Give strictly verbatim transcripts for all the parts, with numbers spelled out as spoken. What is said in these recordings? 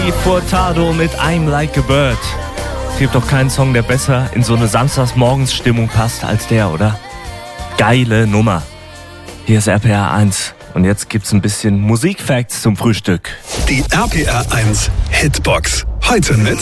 Nelly Furtado mit I'm Like a Bird. Es gibt doch keinen Song, der besser in so eine Samstagsmorgensstimmung passt als der, oder? Geile Nummer. Hier ist R P R eins und jetzt gibt's ein bisschen Musikfacts zum Frühstück. Die R P R eins Hitbox. Heute mit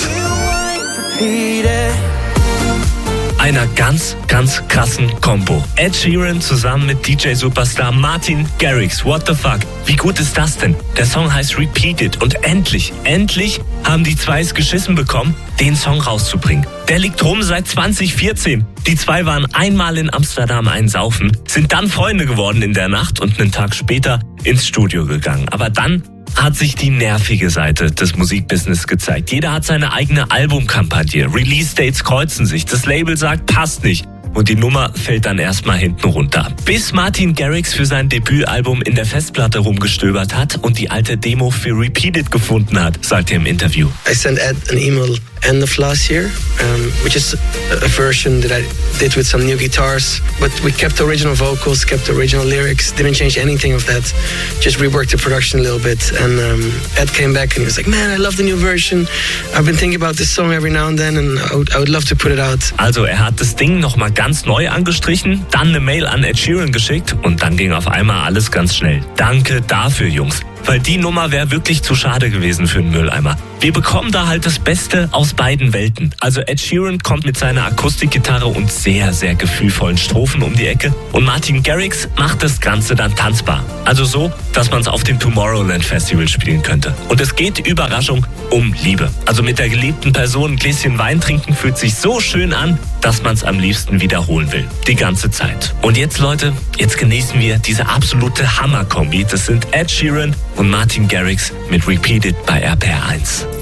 einer ganz, ganz krassen Combo. Ed Sheeran zusammen mit D J-Superstar Martin Garrix. What the fuck? Wie gut ist das denn? Der Song heißt Repeat It und endlich, endlich haben die zwei es geschissen bekommen, den Song rauszubringen. Der liegt rum seit zwanzig vierzehn. Die zwei waren einmal in Amsterdam einsaufen, sind dann Freunde geworden in der Nacht und einen Tag später ins Studio gegangen. Aber dann hat sich die nervige Seite des Musikbusiness gezeigt. Jeder hat seine eigene Albumkampagne. Release-Dates kreuzen sich. Das Label sagt, passt nicht. Und die Nummer fällt dann erstmal hinten runter. Bis Martin Garrix für sein Debütalbum in der Festplatte rumgestöbert hat und die alte Demo für Repeat It gefunden hat, sagt er im Interview. I sent Ed an email end of last year, um, which is a version that I did with some new guitars, but we kept the original vocals, kept the original lyrics, didn't change anything of that, just reworked the production a little bit. And um, Ed came back and he was like, man, I love the new version. I've been thinking about this song every now and then and I would, I would love to put it out. Also er hat das Ding nochmal ganz neu angestrichen, dann eine Mail an Ed Sheeran geschickt und dann ging auf einmal alles ganz schnell. Danke dafür, Jungs. Weil die Nummer wäre wirklich zu schade gewesen für einen Mülleimer. Wir bekommen da halt das Beste aus beiden Welten. Also Ed Sheeran kommt mit seiner Akustikgitarre und sehr, sehr gefühlvollen Strophen um die Ecke und Martin Garrix macht das Ganze dann tanzbar. Also so, dass man es auf dem Tomorrowland Festival spielen könnte. Und es geht, Überraschung, um Liebe. Also mit der geliebten Person ein Gläschen Wein trinken fühlt sich so schön an, dass man es am liebsten wiederholen will. Die ganze Zeit. Und jetzt, Leute, jetzt genießen wir diese absolute Hammer-Kombi. Das sind Ed Sheeran und Martin Garrix mit Repeat It bei R P R eins.